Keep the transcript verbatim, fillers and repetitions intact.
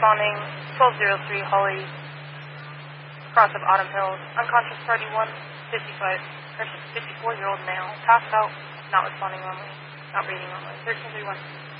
responding twelve oh three Holly, cross of Autumn Hills, unconscious party one, fifty-five, fifty-four-year-old male, passed out, not responding normally, not breathing normally, thirteen thirty-one.